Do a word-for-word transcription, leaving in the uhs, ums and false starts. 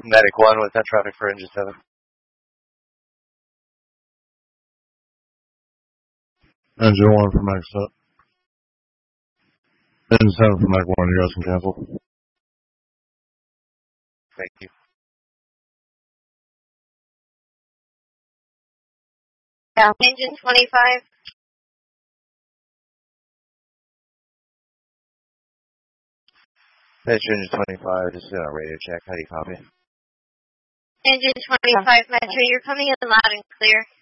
Medic one with that traffic for engine seven. Engine one for Medic seven. Engine seven for Medic one, you guys can cancel. Thank you. Yeah, engine twenty-five. That's engine twenty-five, just doing a radio check. How do you copy? Engine twenty-five, Metro, you're coming in loud and clear.